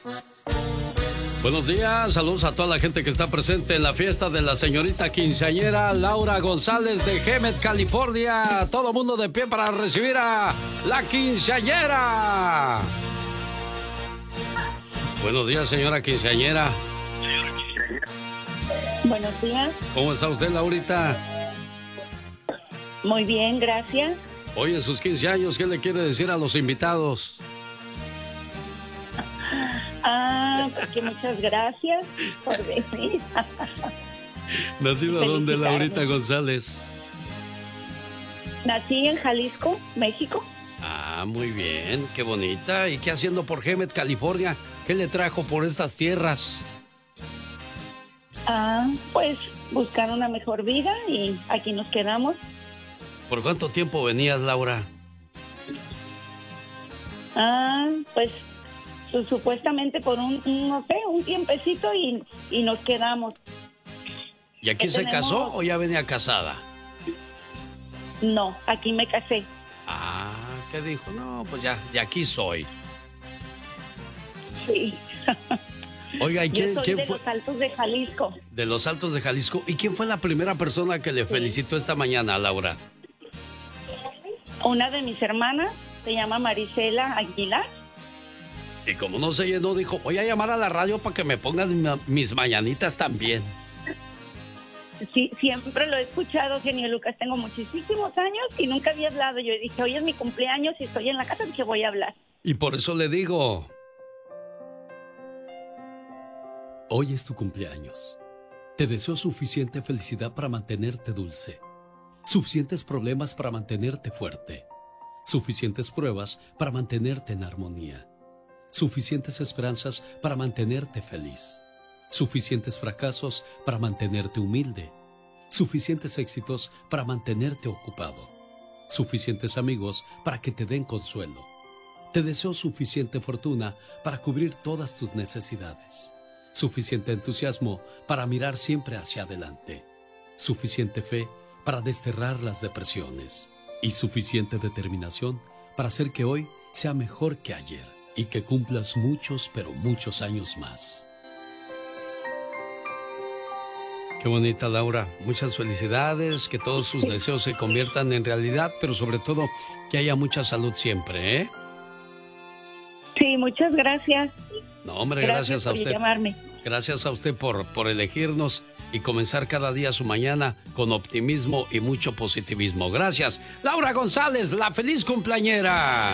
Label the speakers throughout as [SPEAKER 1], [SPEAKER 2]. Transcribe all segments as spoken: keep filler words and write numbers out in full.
[SPEAKER 1] Buenos días, saludos a toda la gente que está presente en la fiesta de la señorita quinceañera Laura González de Hemet, California. Todo mundo de pie para recibir a la quinceañera. Buenos días, señora quinceañera.
[SPEAKER 2] Buenos días.
[SPEAKER 1] ¿Cómo está usted, Laurita?
[SPEAKER 2] Muy bien, gracias.
[SPEAKER 1] Hoy en sus quince años, ¿qué le quiere decir a los invitados?
[SPEAKER 2] Ah, pues que muchas gracias por venir.
[SPEAKER 1] ¿Nacido dónde, Laurita González?
[SPEAKER 2] Nací en Jalisco, México.
[SPEAKER 1] Ah, muy bien, qué bonita. ¿Y qué haciendo por Hemet, California? ¿Qué le trajo por estas tierras?
[SPEAKER 2] Ah, pues buscar una mejor vida y aquí nos quedamos.
[SPEAKER 1] ¿Por cuánto tiempo venías, Laura?
[SPEAKER 2] Ah, pues su- supuestamente por un, un, no sé, un tiempecito y, y nos quedamos.
[SPEAKER 1] ¿Y aquí
[SPEAKER 2] ¿Qué
[SPEAKER 1] se
[SPEAKER 2] tenemos?
[SPEAKER 1] casó o ya venía casada?
[SPEAKER 2] No, aquí me casé.
[SPEAKER 1] Ah, ¿qué dijo? No, pues ya, de aquí soy.
[SPEAKER 2] Sí.
[SPEAKER 1] Oiga, ¿y
[SPEAKER 2] Yo
[SPEAKER 1] quién,
[SPEAKER 2] soy
[SPEAKER 1] quién
[SPEAKER 2] de
[SPEAKER 1] fue?
[SPEAKER 2] los Altos de Jalisco.
[SPEAKER 1] De los Altos de Jalisco. ¿Y quién fue la primera persona que le felicitó esta mañana, Laura?
[SPEAKER 2] Una de mis hermanas se llama Marisela Aguilar.
[SPEAKER 1] Y como no se llenó, dijo, voy a llamar a la radio para que me pongan ma- mis mañanitas también.
[SPEAKER 2] Sí, siempre lo he escuchado, genio Lucas. Tengo muchísimos años y nunca había hablado. Yo dije, hoy es mi cumpleaños y estoy en la casa, que voy a hablar.
[SPEAKER 1] Y por eso le digo... Hoy es tu cumpleaños. Te deseo suficiente felicidad para mantenerte dulce, suficientes problemas para mantenerte fuerte, suficientes pruebas para mantenerte en armonía, suficientes esperanzas para mantenerte feliz, suficientes fracasos para mantenerte humilde, suficientes éxitos para mantenerte ocupado, suficientes amigos para que te den consuelo. Te deseo suficiente fortuna para cubrir todas tus necesidades, suficiente entusiasmo para mirar siempre hacia adelante, suficiente fe para desterrar las depresiones y suficiente determinación para hacer que hoy sea mejor que ayer y que cumplas muchos, pero muchos años más. Qué bonita, Laura. Muchas felicidades, que todos sus deseos se conviertan en realidad, pero sobre todo que haya mucha salud siempre, ¿eh?
[SPEAKER 2] Sí, muchas gracias.
[SPEAKER 1] No, hombre, gracias,
[SPEAKER 2] Gracias
[SPEAKER 1] a
[SPEAKER 2] por
[SPEAKER 1] usted.
[SPEAKER 2] llamarme.
[SPEAKER 1] Gracias a usted por, por elegirnos y comenzar cada día su mañana con optimismo y mucho positivismo. Gracias. Laura González, la feliz cumpleañera.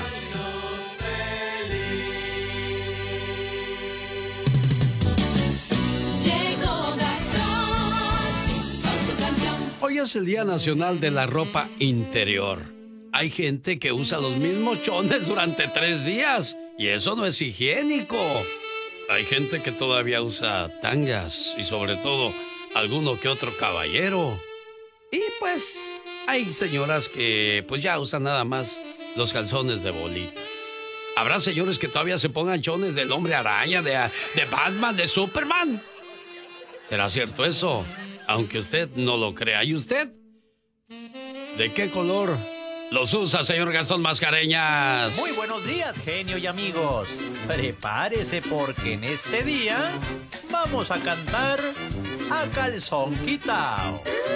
[SPEAKER 3] Llegó Gastón con su canción.
[SPEAKER 1] Hoy es el Día Nacional de la Ropa Interior. Hay gente que usa los mismos chones durante tres días y eso no es higiénico. Hay gente que todavía usa tangas y sobre todo alguno que otro caballero. Y pues hay señoras que pues ya usan nada más los calzones de bolita. Habrá señores que todavía se pongan chones del Hombre Araña, de, de Batman, de Superman. ¿Será cierto eso? Aunque usted no lo crea. ¿Y usted? ¿De qué color los usa, señor Gastón Mascareñas?
[SPEAKER 4] Muy buenos días, genio y amigos. Prepárese porque en este día vamos a cantar a calzón quitao.